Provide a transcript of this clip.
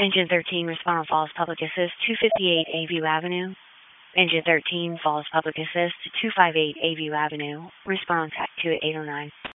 Engine 13, respond Falls Public Assist, 258 Aview Avenue. Engine 13, Falls Public Assist, 258 Aview Avenue. Response at 2809.